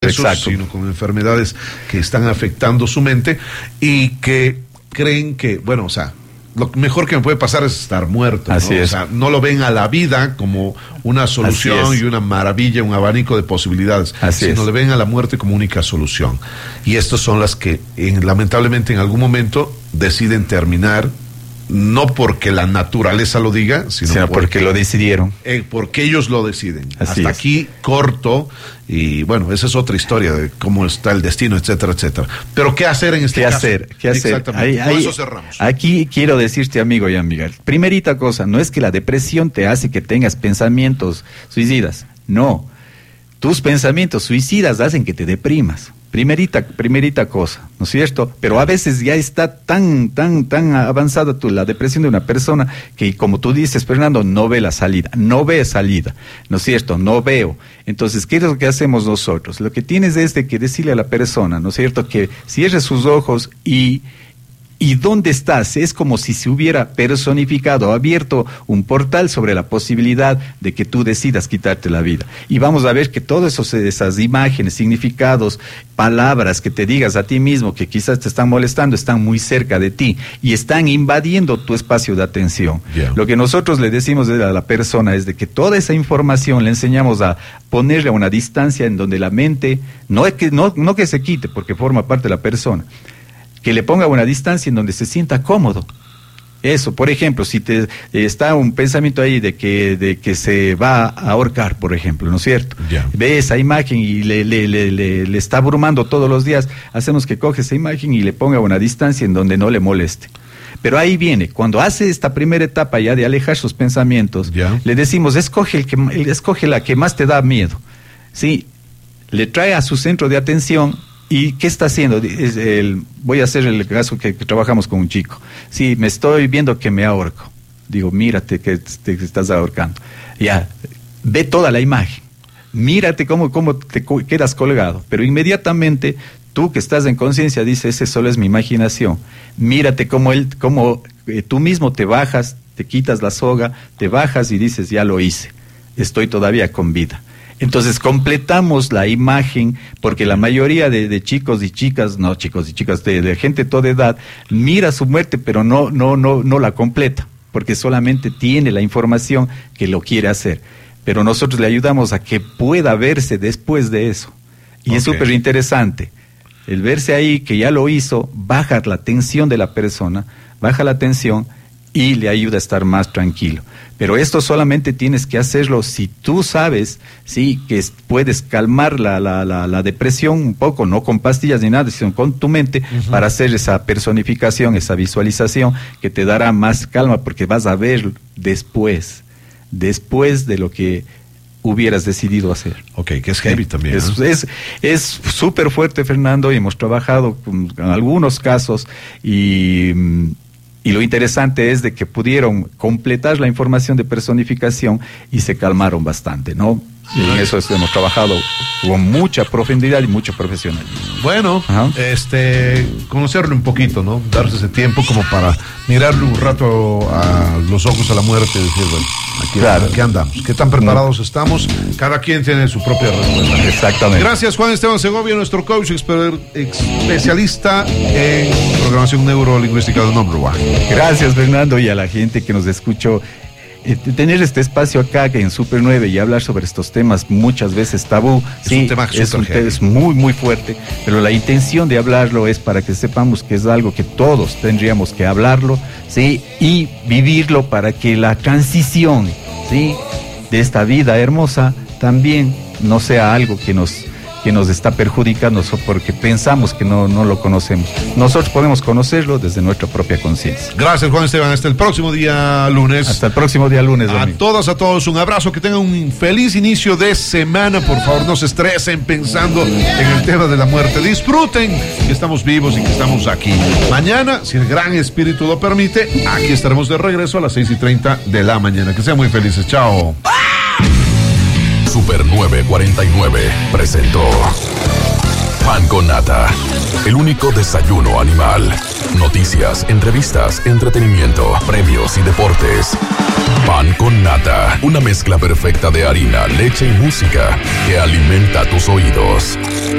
sobrepeso, sino con enfermedades que están afectando su mente y que creen que, bueno, o sea, lo mejor que me puede pasar es estar muerto, ¿no? Así es. O sea, no lo ven a la vida como una solución y una maravilla, un abanico de posibilidades, sino le ven a la muerte como única solución. Y estas son las que lamentablemente en algún momento deciden terminar, no porque la naturaleza lo diga, sino porque lo decidieron. Porque ellos lo deciden. Así Hasta es. aquí corto, y bueno, esa es otra historia de cómo está el destino, etcétera, etcétera. Pero ¿qué hacer en este caso? ¿Qué hacer? Exactamente, con eso cerramos. Aquí quiero decirte, amigo y amiga, primerita cosa, no es que la depresión te hace que tengas pensamientos suicidas, no. Tus pensamientos suicidas hacen que te deprimas. Primerita cosa, ¿no es cierto? Pero a veces ya está tan avanzada la depresión de una persona que, como tú dices, Fernando, no ve salida, ¿no es cierto? No veo. Entonces, ¿qué es lo que hacemos nosotros? Lo que tienes es de que decirle a la persona, ¿no es cierto?, que cierre sus ojos ¿Y dónde estás? Es como si se hubiera personificado, abierto un portal sobre la posibilidad de que tú decidas quitarte la vida. Y vamos a ver que todas esas imágenes, significados, palabras que te digas a ti mismo que quizás te están molestando, están muy cerca de ti y están invadiendo tu espacio de atención. Yeah. Lo que nosotros le decimos a la persona es de que toda esa información le enseñamos a ponerle a una distancia en donde la mente, no que se quite porque forma parte de la persona, que le ponga una distancia en donde se sienta cómodo. Eso, por ejemplo, si está un pensamiento ahí de que se va a ahorcar, por ejemplo, ¿no es cierto? Yeah. Ve esa imagen y le está abrumando todos los días, hacemos que coge esa imagen y le ponga una distancia en donde no le moleste. Pero ahí viene, cuando hace esta primera etapa ya de alejar sus pensamientos, le decimos, escoge la que más te da miedo. ¿Sí? Le trae a su centro de atención. ¿Y qué está haciendo? Voy a hacer el caso que trabajamos con un chico. Sí, me estoy viendo que me ahorco. Digo, mírate que te estás ahorcando. Ya, ve toda la imagen. Mírate cómo te quedas colgado. Pero inmediatamente, tú que estás en conciencia, dices, ese solo es mi imaginación. Mírate cómo tú mismo te bajas, te quitas la soga, te bajas y dices, ya lo hice. Estoy todavía con vida. Entonces completamos la imagen, porque la mayoría de chicos y chicas, de gente de toda edad, mira su muerte, pero no la completa, porque solamente tiene la información que lo quiere hacer. Pero nosotros le ayudamos a que pueda verse después de eso. Y es súper interesante. El verse ahí, que ya lo hizo, baja la tensión de la persona, baja la tensión y le ayuda a estar más tranquilo. Pero esto solamente tienes que hacerlo si tú sabes, sí, que puedes calmar la depresión un poco, no con pastillas ni nada, sino con tu mente, para hacer esa personificación, esa visualización que te dará más calma, porque vas a ver después de lo que hubieras decidido hacer. Ok, que es heavy también. Es súper fuerte, Fernando, y hemos trabajado con algunos casos y lo interesante es de que pudieron completar la información de personificación y se calmaron bastante, ¿no? Y en eso hemos trabajado con mucha profundidad y mucho profesionalismo. Bueno, conocerlo un poquito, ¿no? Darse ese tiempo como para mirarle un rato a los ojos a la muerte y decir, bueno, aquí andamos. ¿Qué tan preparados estamos? Cada quien tiene su propia respuesta. Exactamente. Gracias, Juan Esteban Segovia, nuestro coach especialista en programación neurolingüística de Number One. Gracias, Fernando, y a la gente que nos escuchó. Tener este espacio acá que en Super 9 y hablar sobre estos temas muchas veces tabú, es un tema es muy muy fuerte, pero la intención de hablarlo es para que sepamos que es algo que todos tendríamos que hablarlo, sí, y vivirlo para que la transición, sí, de esta vida hermosa también no sea algo que nos está perjudicando porque pensamos que no lo conocemos. Nosotros podemos conocerlo desde nuestra propia conciencia. Gracias, Juan Esteban. Hasta el próximo día lunes. Hasta el próximo día lunes. A todos un abrazo, que tengan un feliz inicio de semana. Por favor, no se estresen pensando en el tema de la muerte. Disfruten que estamos vivos y que estamos aquí. Mañana, si el gran espíritu lo permite, aquí estaremos de regreso a las 6:30 de la mañana. Que sean muy felices. Chao. Super 949 presentó Pan con Nata, el único desayuno animal. Noticias, entrevistas, entretenimiento, premios y deportes. Pan con Nata, una mezcla perfecta de harina, leche y música que alimenta tus oídos.